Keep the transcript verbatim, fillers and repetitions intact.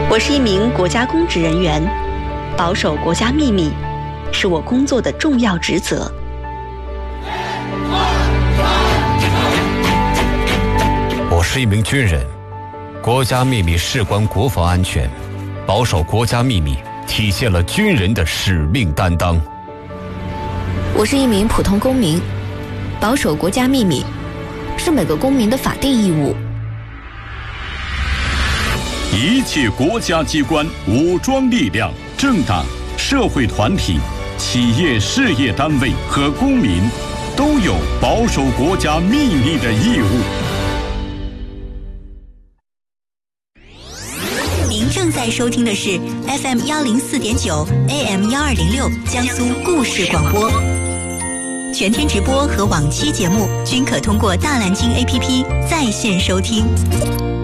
我是一名国家公职人员，保守国家秘密是我工作的重要职责。 我是一名军人，国家秘密事关国防安全，保守国家秘密体现了军人的使命担当。 我是一名普通公民，保守国家秘密是每个公民的法定义务。 一切国家机关、武装力量、政党、社会团体、企业事业单位和公民都有保守国家秘密的义务。 您正在收听的是 F M 幺零四点九 A M 幺二零六江苏故事广播，全天直播和往期节目均可通过大蓝鲸 A P P 在线收听。